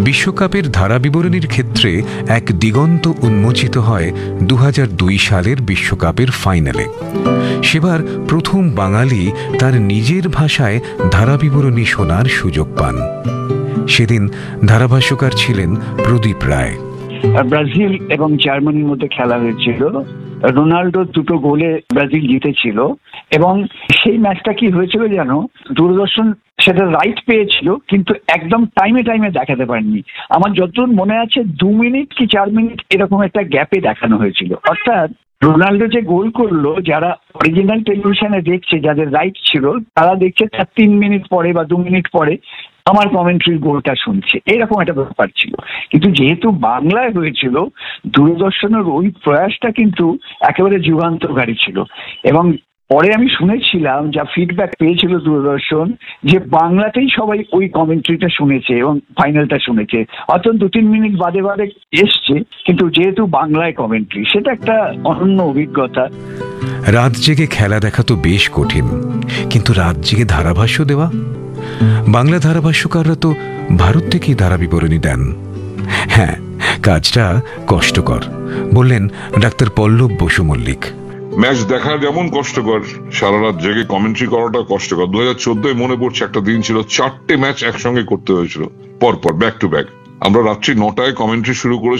বিশ্বকাপের ধারাবিবরণীর ক্ষেত্রে এক দিগন্ত উন্মোচিত হয় 2002 সালের বিশ্বকাপের ফাইনালে। সেবার প্রথম বাঙালি তার নিজের ভাষায় ধারাবিবরণী শোনার সুযোগ পান। সেদিন ধারাভাষ্যকার ছিলেন প্রদীপ রায়। ব্রাজিল এবং জার্মানির মধ্যে খেলা হয়েছিল। রোনাল্ডো 2টো গোলে ব্রাজিল জিতেছিল এবং সেই ম্যাচটা কি হয়েছিল জানো, দূরদর্শন সেটা রাইট পেয়েছিল কিন্তু একদম টাইমে দেখাতে পারেনি। আমার যতদূর মনে আছে 2 মিনিট কি 4 মিনিট এরকম একটা গ্যাপে দেখানো হয়েছিল। অর্থাৎ রোনাল্ডো যে গোল করলো, যারা অরিজিনাল টেলিভিশনে দেখছে, যাদের রাইট ছিল, তারা দেখছে তার 3 মিনিট পরে বা 2 মিনিট পরে আমার কমেন্ট্রির গোলটা শুনছে, এরকম একটা ব্যাপার ছিল। কিন্তু যেহেতু বাংলায় হয়েছিল, দূরদর্শনের ওই প্রয়াসটা কিন্তু একেবারে যুগান্তকারী ছিল। এবং পরে আমি শুনেছিলাম, যা ফিডব্যাক পেয়েছিল দূরদর্শন, যে বাংলাতেই সবাই ওই কমেন্ট্রিটা শুনেছে এবং ফাইনালটা শুনেছে। অর্থাৎ 2-3 মিনিট বাদে এসছে, কিন্তু যেহেতু বাংলায় কমেন্ট্রি, সেটা একটা অনন্য অভিজ্ঞতা। রাত জেগে খেলা দেখা তো বেশ কঠিন, কিন্তু রাত জেগে ধারাভাষ্য দেওয়া? বাংলা ধারাভাষ্যকাররা তো ভারত থেকেই ধারাবিবরণী দেন। হ্যাঁ, কাজটা কষ্টকর, বললেন ডাক্তার পল্লব বসু মল্লিক। ম্যাচ দেখা যেমন কষ্টকর, সারা রাত জেগে কমেন্ট্রি করাটা কষ্টকর। 2014 মনে পড়ছে একটা দিন ছিল, 4টে ম্যাচ একসঙ্গে করতে হয়েছিল পরপর, ব্যাক টু ব্যাক। আমরা রাত্রি 9টায় কমেন্ট্রি শুরু করেছি।